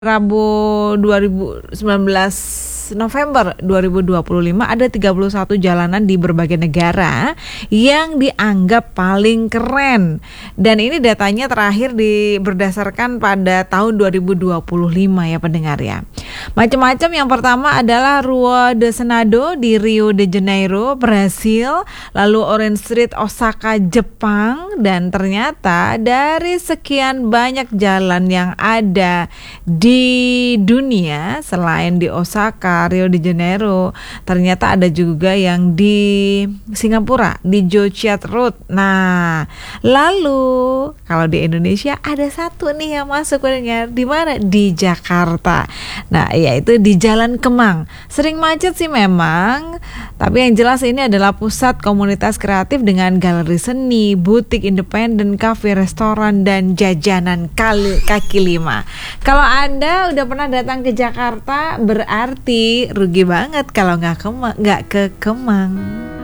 Rabu 2019 November 2025 ada 31 jalanan di berbagai negara yang dianggap paling keren. Dan ini datanya terakhir berdasarkan pada tahun 2025 ya pendengar ya. Macam-macam, yang pertama adalah Rua de Senado di Rio de Janeiro, Brasil, lalu Orange Street Osaka, Jepang, dan ternyata dari sekian banyak jalan yang ada di dunia selain di Osaka, Rio de Janeiro, ternyata ada juga yang di Singapura, di Jochiat Road. Nah, lalu kalau di Indonesia ada satu nih yang masuk pendengar, di mana? Di Jakarta. Nah, yaitu di Jalan Kemang. Sering macet sih memang, tapi yang jelas ini adalah pusat komunitas kreatif dengan galeri seni, butik independen, kafe, restoran, dan jajanan kaki lima. Kalau Anda udah pernah datang ke Jakarta, berarti rugi banget kalau nggak ke Kemang.